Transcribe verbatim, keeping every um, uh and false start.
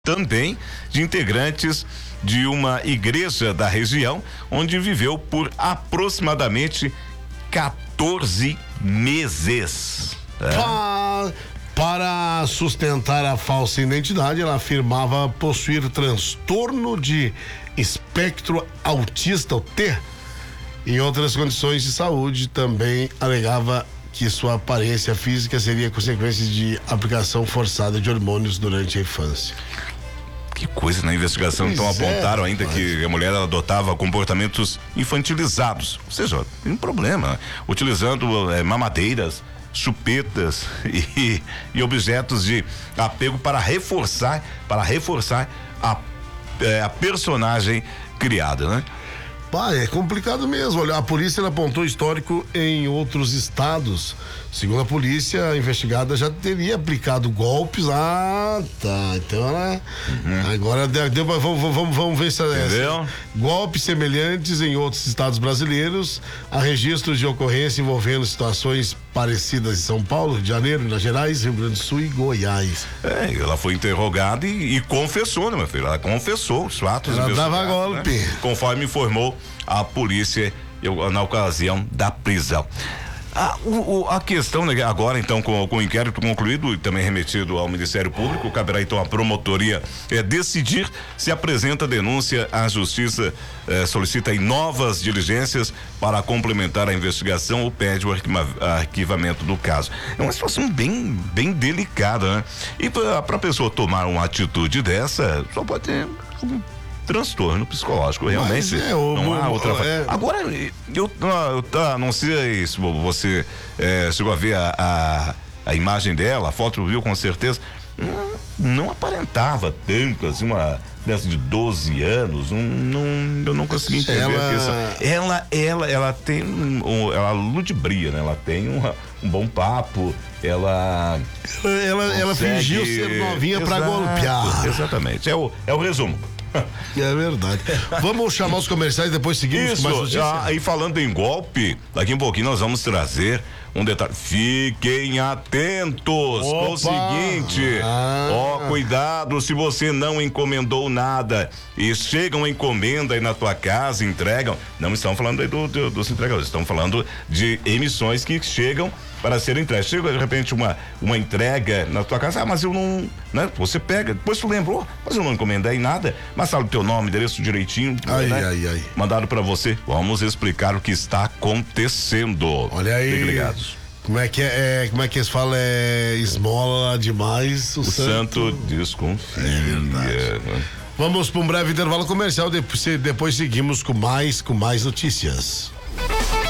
também de integrantes de uma igreja da região, onde viveu por aproximadamente quatorze meses. É. Pa- Para sustentar a falsa identidade, ela afirmava possuir transtorno de espectro autista, o T. Em outras condições de saúde, também alegava que sua aparência física seria consequência de aplicação forçada de hormônios durante a infância. Que coisa, na investigação Pois então é, apontaram ainda mas... que a mulher ela adotava comportamentos infantilizados, ou seja, tem um problema, utilizando é, mamadeiras, chupetas e, e objetos de apego para reforçar, para reforçar a, é, a personagem criada, né? Pá, é complicado mesmo. Olha, a polícia ela apontou histórico em outros estados. Segundo a polícia, a investigada já teria aplicado golpes. Ah, tá. Então ela. Uhum. Agora deu, deu, vamos, vamos, vamos ver se é. Golpes semelhantes em outros estados brasileiros. Há registros de ocorrência envolvendo situações parecidas em São Paulo, Rio de Janeiro, Minas Gerais, Rio Grande do Sul e Goiás. É, ela foi interrogada e, e confessou, né, meu filho? Ela confessou os fatos. Ela dava golpe. Né? Conforme informou a polícia na ocasião da prisão. A, o, a questão, né, agora então com, com o inquérito concluído e também remetido ao Ministério Público, caberá então à promotoria é, decidir se apresenta denúncia à justiça, é, solicita aí novas diligências para complementar a investigação ou pede o arquiva, arquivamento do caso. É uma situação bem, bem delicada, né? E para a pessoa tomar uma atitude dessa, só pode ter um transtorno psicológico, realmente. É, o, não há o, outra. É... Agora, eu, eu, eu não sei se você é, chegou a ver a, a, a imagem dela, a foto viu com certeza. Não, não aparentava tanto, assim, uma dessa de doze anos, não, não, eu não consegui entender ela... a questão. Ela, ela, ela tem um, ela ludibria, né? Ela tem uma, um bom papo, ela. Ela, ela, ela fingiu ser novinha pra golpear. Exatamente, é o, é o resumo. É verdade. Vamos chamar os comerciais e depois seguimos Isso, com mais notícias. Ah, e falando em golpe, daqui a um pouquinho nós vamos trazer um detalhe. Fiquem atentos Opa! com o seguinte, ah. ó, cuidado se você não encomendou nada e chega uma encomenda aí na tua casa, entregam, não estão falando aí do, do, dos entregadores, estão falando de emissões que chegam para serem entregues. Chega de repente uma, uma entrega na tua casa, ah, mas eu não, né? Você pega, depois tu lembrou, mas eu não encomendei nada, mas sabe o teu nome, endereço direitinho, ai, né? ai, ai. Mandado para você, vamos explicar o que está acontecendo. Olha aí. Fiquem ligados. Como é que é, é, como é que eles falam? É esmola demais, o, o santo, santo desconfia. É verdade. Né? Vamos para um breve intervalo comercial, depois, depois seguimos com mais, com mais notícias.